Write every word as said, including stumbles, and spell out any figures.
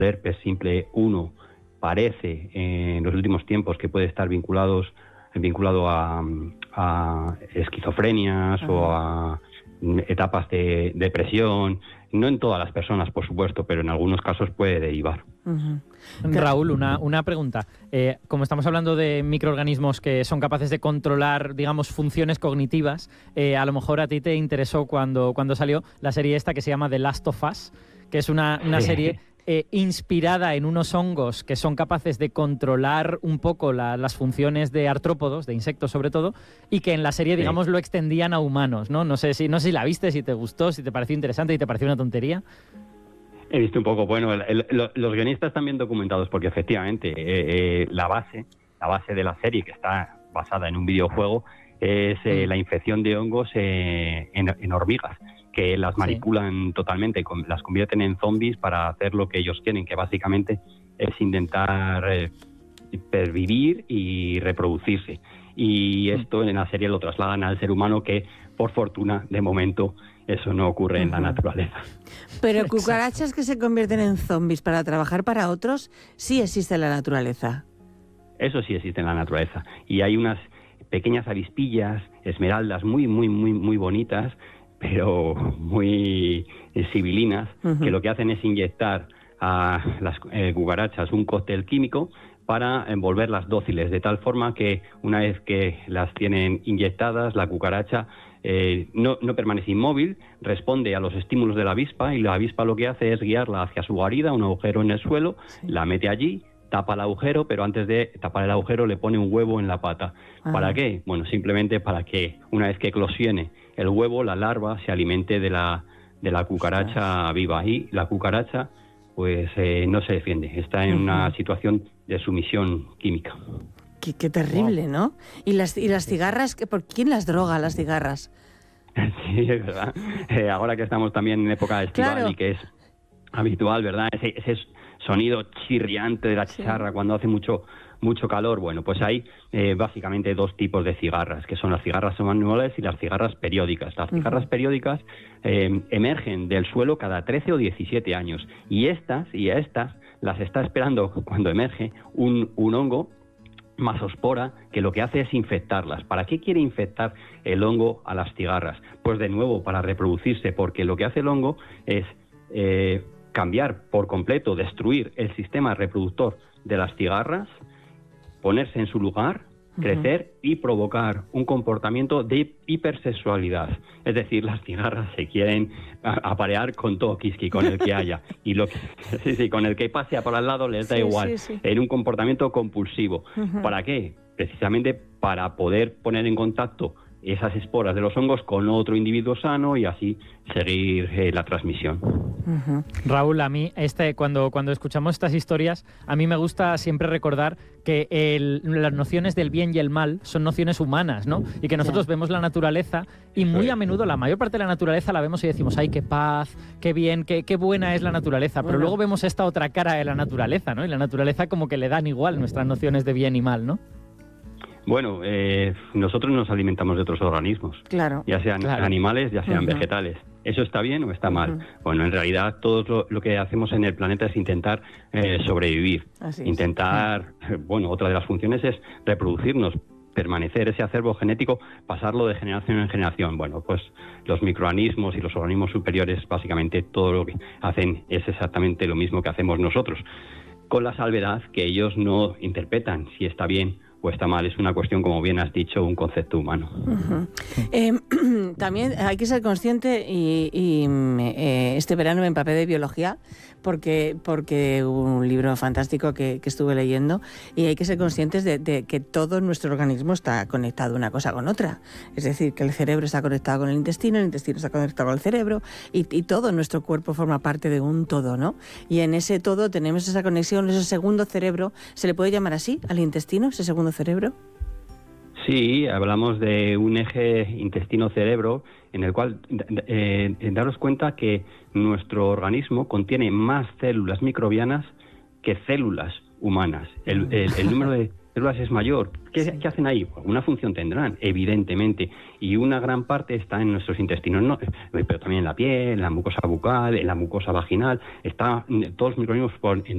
herpes simple uno parece eh, en los últimos tiempos que puede estar vinculados, vinculado a, a esquizofrenias uh-huh. o a etapas de depresión. No en todas las personas, por supuesto, pero en algunos casos puede derivar. Uh-huh. Raúl, una, una pregunta. Eh, como estamos hablando de microorganismos que son capaces de controlar, digamos, funciones cognitivas, eh, a lo mejor a ti te interesó cuando, cuando salió la serie esta que se llama The Last of Us, que es una, una serie eh, inspirada en unos hongos que son capaces de controlar un poco la, las funciones de artrópodos, de insectos sobre todo, y que en la serie, digamos, sí. lo extendían a humanos, ¿no? No sé si, no sé si la viste, si te gustó, si te pareció interesante y te pareció una tontería. He visto un poco, bueno, el, el, los guionistas están bien documentados porque efectivamente eh, eh, la base, la base de la serie, que está basada en un videojuego, es eh, la infección de hongos eh, en, en hormigas, que las manipulan sí. totalmente, las convierten en zombies para hacer lo que ellos quieren, que básicamente es intentar eh, pervivir y reproducirse. Y esto en la serie lo trasladan al ser humano, que por fortuna, de momento, eso no ocurre uh-huh. en la naturaleza. Pero cucarachas que se convierten en zombies para trabajar para otros, sí existe en la naturaleza. Eso sí existe en la naturaleza. Y hay unas pequeñas avispillas, esmeraldas, muy, muy, muy, muy bonitas, pero muy eh, civilinas, uh-huh. que lo que hacen es inyectar a las eh, cucarachas un cóctel químico para envolverlas dóciles, de tal forma que una vez que las tienen inyectadas, la cucaracha eh, no, no permanece inmóvil, responde a los estímulos de la avispa, y la avispa lo que hace es guiarla hacia su guarida, un agujero en el suelo, sí. la mete allí, tapa el agujero, pero antes de tapar el agujero le pone un huevo en la pata. Ajá. ¿Para qué? Bueno, simplemente para que una vez que eclosione el huevo, la larva se alimente de la, de la cucaracha sí. viva. Y la cucaracha pues eh, no se defiende, está en uh-huh. una situación de sumisión química. Qué, qué terrible, wow. ¿no? ¿Y las, y las cigarras? ¿Por quién las droga, las cigarras? Sí, es verdad. Eh, ahora que estamos también en época estival claro. y que es habitual, ¿verdad? Ese, ese sonido chirriante de la chicharra sí. cuando hace mucho mucho calor. Bueno, pues hay eh, básicamente dos tipos de cigarras, que son las cigarras manuales y las cigarras periódicas. Las cigarras uh-huh. periódicas eh, emergen del suelo cada trece o diecisiete años, y estas, y a estas las está esperando cuando emerge un, un hongo, Masospora, que lo que hace es infectarlas. ¿Para qué quiere infectar el hongo a las cigarras? Pues de nuevo, para reproducirse, porque lo que hace el hongo es eh, cambiar por completo, destruir el sistema reproductor de las cigarras, ponerse en su lugar, crecer uh-huh. y provocar un comportamiento de hipersexualidad. Es decir, las cigarras se quieren aparear con todo quisqui, con el que haya. Y lo que, sí, sí, con el que pase por al lado les da sí, igual. Sí, sí. En un comportamiento compulsivo. Uh-huh. ¿Para qué? Precisamente para poder poner en contacto esas esporas de los hongos con otro individuo sano y así seguir eh, la transmisión. Uh-huh. Raúl, a mí este cuando cuando escuchamos estas historias, a mí me gusta siempre recordar que el, las nociones del bien y el mal son nociones humanas, ¿no? Y que nosotros yeah. vemos la naturaleza y muy a menudo la mayor parte de la naturaleza la vemos y decimos, ay, qué paz, qué bien, qué, qué buena es la naturaleza, pero bueno. luego vemos esta otra cara de la naturaleza, ¿no? Y la naturaleza como que le dan igual nuestras nociones de bien y mal, ¿no? Bueno, eh, nosotros nos alimentamos de otros organismos, claro, ya sean claro. animales, ya sean uh-huh. vegetales. ¿Eso está bien o está uh-huh. mal? Bueno, en realidad todo lo, lo que hacemos en el planeta es intentar eh, sobrevivir, Así intentar, es. bueno, otra de las funciones es reproducirnos, permanecer ese acervo genético, pasarlo de generación en generación. Bueno, pues los microorganismos y los organismos superiores, básicamente todo lo que hacen es exactamente lo mismo que hacemos nosotros, con la salvedad que ellos no interpretan si está bien o está mal. Es una cuestión, como bien has dicho, un concepto humano. Uh-huh. Eh, también hay que ser consciente, y, y eh, este verano me empapé de biología, porque porque un libro fantástico que, que estuve leyendo, y hay que ser conscientes de, de que todo nuestro organismo está conectado una cosa con otra. Es decir, que el cerebro está conectado con el intestino, el intestino está conectado con el cerebro, y, y todo nuestro cuerpo forma parte de un todo, ¿no? Y en ese todo tenemos esa conexión, ese segundo cerebro. ¿Se le puede llamar así al intestino, ese segundo cerebro? Sí, hablamos de un eje intestino-cerebro en el cual eh, daros cuenta que nuestro organismo contiene más células microbianas que células humanas. El, el, el número de células es mayor. ¿Qué, sí. ¿Qué hacen ahí? Una función tendrán, evidentemente, y una gran parte está en nuestros intestinos, no, pero también en la piel, en la mucosa bucal, en la mucosa vaginal. Está todos los microorganismos por, en